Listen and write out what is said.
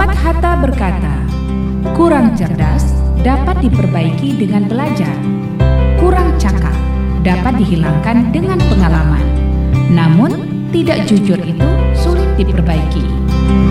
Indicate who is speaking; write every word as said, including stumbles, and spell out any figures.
Speaker 1: Muhammad Hatta berkata, kurang cerdas dapat diperbaiki dengan belajar. Kurang cakap dapat dihilangkan dengan pengalaman. Namun, tidak jujur itu sulit diperbaiki.